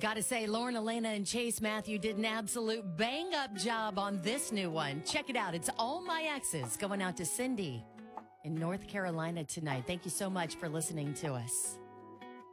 Gotta say, Lauren, Elena, and Chase Matthew did an absolute bang-up job on this new one. Check it out. It's All My Exes going out to Cindy in North Carolina tonight. Thank you so much for listening to us.